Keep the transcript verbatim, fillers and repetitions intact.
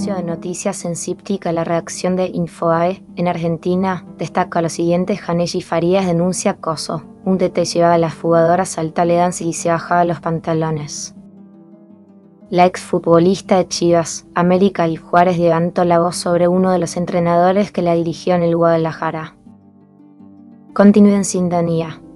espacio de noticias en Cíptica, la redacción de Infobae en Argentina destaca lo siguiente: Janelli Farías denuncia acoso. Un D T llevaba a la fugadora, saltó a le dance y se bajaba los pantalones. La exfutbolista de Chivas, América y Juárez, levantó la voz sobre uno de los entrenadores que la dirigió en el Guadalajara. Continúe en sintonía.